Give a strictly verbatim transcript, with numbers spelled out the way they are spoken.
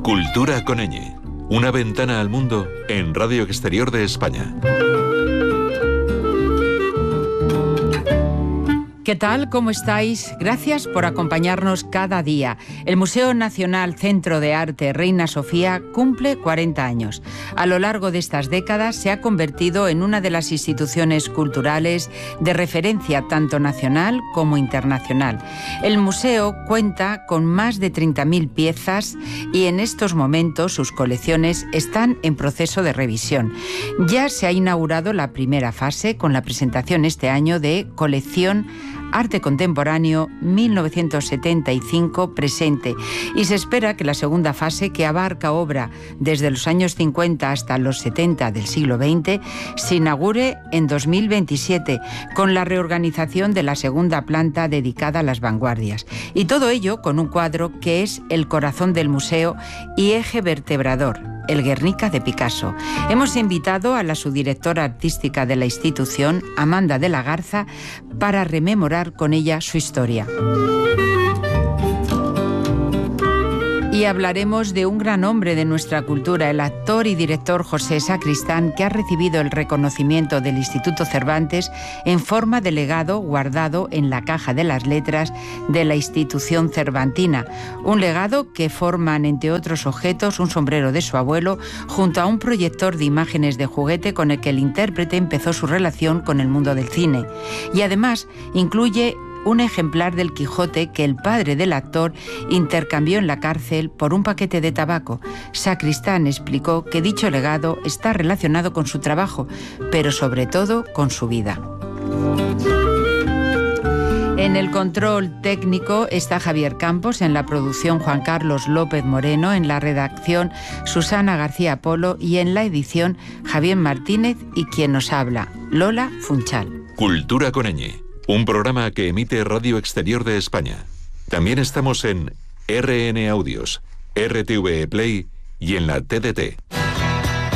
Cultura con ñ. Una ventana al mundo en Radio Exterior de España. ¿Qué tal? ¿Cómo estáis? Gracias por acompañarnos cada día. El Museo Nacional Centro de Arte Reina Sofía cumple cuarenta años. A lo largo de estas décadas se ha convertido en una de las instituciones culturales de referencia tanto nacional como internacional. El museo cuenta con más de treinta mil piezas y en estos momentos sus colecciones están en proceso de revisión. Ya se ha inaugurado la primera fase con la presentación este año de Colección Arte Contemporáneo mil novecientos setenta y cinco presente, y se espera que la segunda fase, que abarca obra desde los años cincuenta hasta los setenta del siglo veinte, se inaugure en dos mil veintisiete con la reorganización de la segunda planta dedicada a las vanguardias. Y todo ello con un cuadro que es el corazón del museo y eje vertebrador, el Guernica de Picasso. Hemos invitado a la subdirectora artística de la institución, Amanda de la Garza, para rememorar con ella su historia. Y hablaremos de un gran hombre de nuestra cultura, el actor y director José Sacristán, que ha recibido el reconocimiento del Instituto Cervantes en forma de legado guardado en la caja de las letras de la institución cervantina. Un legado que forman, entre otros objetos, un sombrero de su abuelo junto a un proyector de imágenes de juguete con el que el intérprete empezó su relación con el mundo del cine. Y además incluye un ejemplar del Quijote que el padre del actor intercambió en la cárcel por un paquete de tabaco. Sacristán explicó que dicho legado está relacionado con su trabajo, pero sobre todo con su vida. En el control técnico está Javier Campos, en la producción Juan Carlos López Moreno, en la redacción Susana García Polo y en la edición Javier Martínez y quien nos habla, Lola Funchal. Cultura con ñ. Un programa que emite Radio Exterior de España. También estamos en R N Audios, R T V E Play y en la T D T.